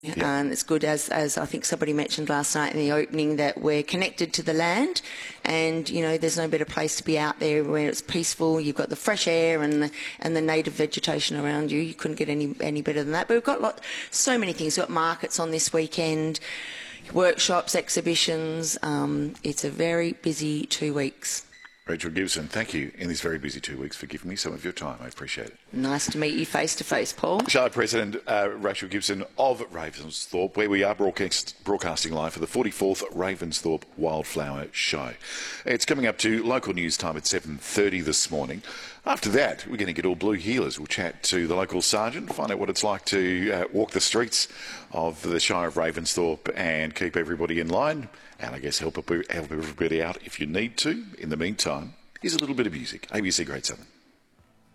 Yeah. It's good, as I think somebody mentioned last night in the opening, that we're connected to the land, and there's no better place to be out there where it's peaceful. You've got the fresh air and the native vegetation around you. You couldn't get any better than that. But we've got so many things. We've got markets on this weekend, workshops, exhibitions. It's a very busy 2 weeks. Rachel Gibson, thank you in this very busy 2 weeks for giving me some of your time. I appreciate it. Nice to meet you face to face, Paul. Shire President Rachel Gibson of Ravensthorpe, where we are broadcasting live for the 44th Ravensthorpe Wildflower Show. It's coming up to local news time at 7:30 this morning. After that, we're going to get all blue heelers. We'll chat to the local sergeant, find out what it's like to walk the streets of the Shire of Ravensthorpe and keep everybody in line, and I guess help everybody out if you need to. In the meantime, here's a little bit of music. ABC Great Southern.